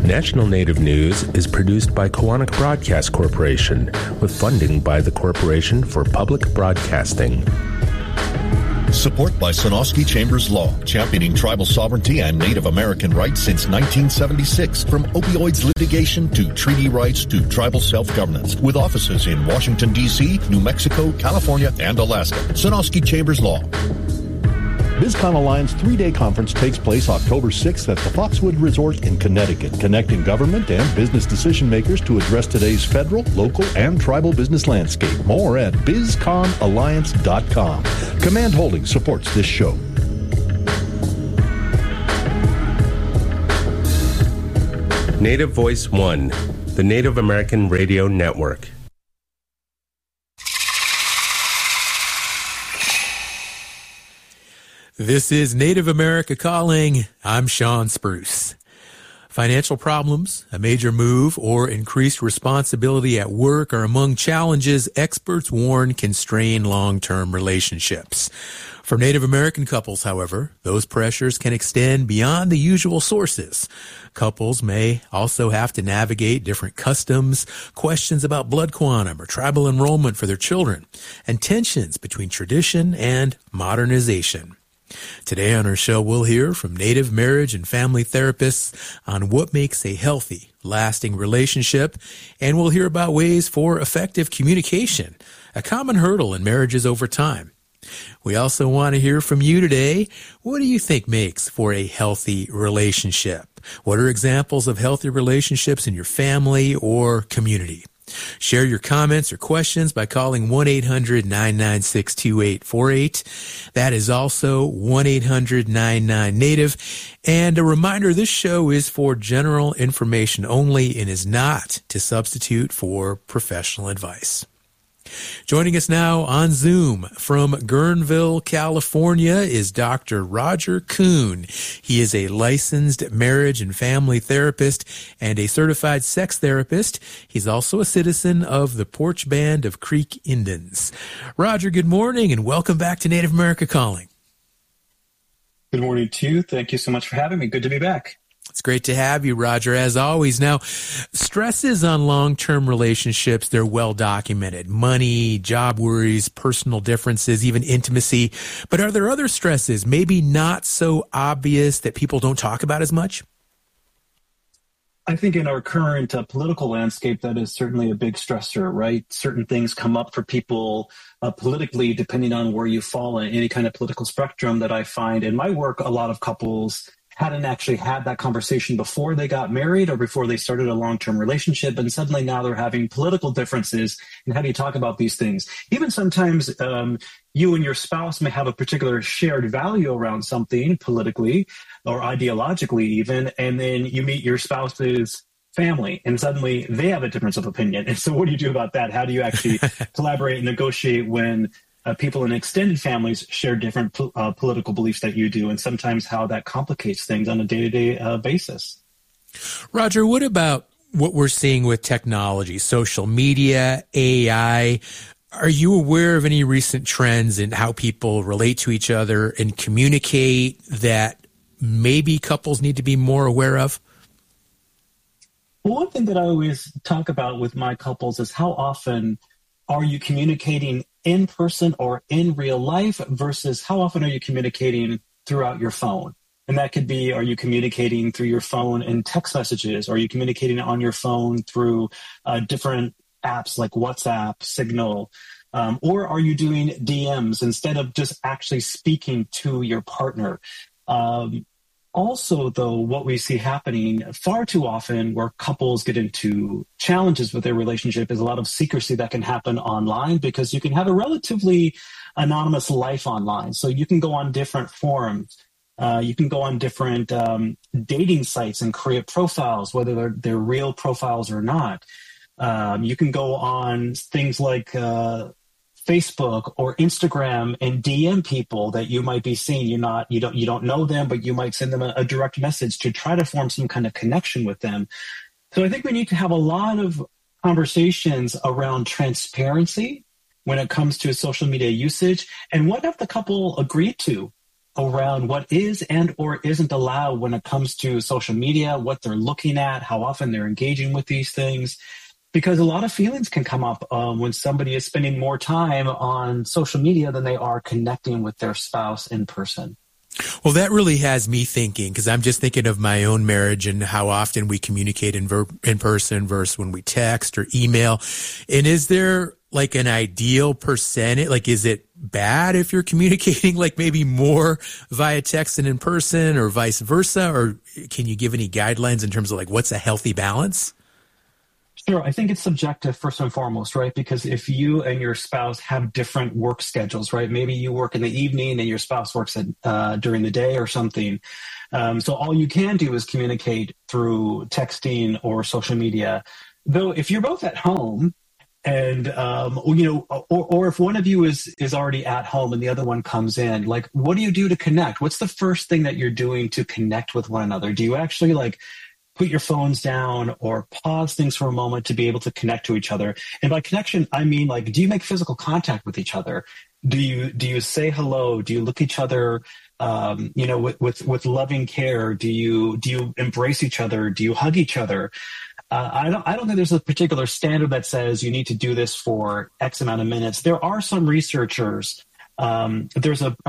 National Native News is produced by Koahnic Broadcast Corporation with funding by the Corporation for Public Broadcasting. Support by Sonosky Chambers Law, championing tribal sovereignty and Native American rights since 1976. From opioids litigation to treaty rights to tribal self-governance. With offices in Washington, D.C., New Mexico, California, and Alaska. Sonosky Chambers Law. BizCon Alliance 3-day conference takes place October 6th at the Foxwood Resort in Connecticut, connecting government and business decision makers to address today's federal, local, and tribal business landscape. More at bizconalliance.com. Command Holdings supports this show. Native Voice One, the Native American Radio Network. This is Native America Calling. I'm Sean Spruce. Financial problems, a major move, or increased responsibility at work are among challenges experts warn can strain long-term relationships. For Native American couples, however, those pressures can extend beyond the usual sources. Couples may also have to navigate different customs, questions about blood quantum or tribal enrollment for their children, and tensions between tradition and modernization. Today on our show, we'll hear from Native marriage and family therapists on what makes a healthy, lasting relationship, and we'll hear about ways for effective communication, a common hurdle in marriages over time. We also want to hear from you today. What do you think makes for a healthy relationship? What are examples of healthy relationships in your family or community? Share your comments or questions by calling 1-800-996-2848. That is also 1-800-99-NATIVE. And a reminder, this show is for general information only and is not to substitute for professional advice. Joining us now on Zoom from Guerneville, California is Dr. Roger Kuhn. He is a licensed marriage and family therapist and a certified sex therapist. He's also a citizen of the Porch Band of Creek Indians. Roger, good morning and welcome back to Native America Calling. Good morning to you. Thank you so much for having me. Good to be back. It's great to have you, Roger, as always. Now, stresses on long-term relationships, they're well documented. Money, job worries, personal differences, even intimacy. But are there other stresses, maybe not so obvious, that people don't talk about as much? I think in our current political landscape, that is certainly a big stressor, right? Certain things come up for people politically, depending on where you fall in any kind of political spectrum. That I find in my work, a lot of couples hadn't actually had that conversation before they got married or before they started a long-term relationship. And suddenly now they're having political differences. And how do you talk about these things? Even sometimes you and your spouse may have a particular shared value around something politically or ideologically even, and then you meet your spouse's family and suddenly they have a difference of opinion. And so what do you do about that? How do you actually collaborate and negotiate when people in extended families share different political beliefs that you do, and sometimes how that complicates things on a day-to-day basis? Roger, what about what we're seeing with technology, social media, AI? Are you aware of any recent trends in how people relate to each other and communicate that maybe couples need to be more aware of? Well, one thing that I always talk about with my couples is how often are you communicating in person or in real life versus how often are you communicating throughout your phone? And that could be, are you communicating through your phone in text messages? Are you communicating on your phone through different apps like WhatsApp, Signal? Or are you doing DMs instead of just actually speaking to your partner? Also, though, what we see happening far too often where couples get into challenges with their relationship is a lot of secrecy that can happen online, because you can have a relatively anonymous life online. So you can go on different forums. You can go on different dating sites and create profiles, whether they're real profiles or not. You can go on things like Facebook or Instagram and DM people that you might be seeing. You don't know them, but you might send them a direct message to try to form some kind of connection with them. So I think we need to have a lot of conversations around transparency when it comes to social media usage, and what have the couple agreed to around what is and or isn't allowed when it comes to social media, what they're looking at, how often they're engaging with these things. Because a lot of feelings can come up when somebody is spending more time on social media than they are connecting with their spouse in person. Well, that really has me thinking, because I'm just thinking of my own marriage and how often we communicate in person versus when we text or email. And is there like an ideal percentage? Like, is it bad if you're communicating like maybe more via text than in person, or vice versa? Or can you give any guidelines in terms of like what's a healthy balance? Sure. I think it's subjective first and foremost, right? Because if you and your spouse have different work schedules, right? Maybe you work in the evening and your spouse works during the day or something. So all you can do is communicate through texting or social media. Though if you're both at home and, or if one of you is already at home and the other one comes in, like, what do you do to connect? What's the first thing that you're doing to connect with one another? Do you actually like put your phones down or pause things for a moment to be able to connect to each other? And by connection, I mean, like, do you make physical contact with each other? Do you say hello? Do you look each other, with loving care? Do you embrace each other? Do you hug each other? I don't think there's a particular standard that says you need to do this for X amount of minutes. There are some researchers. There's a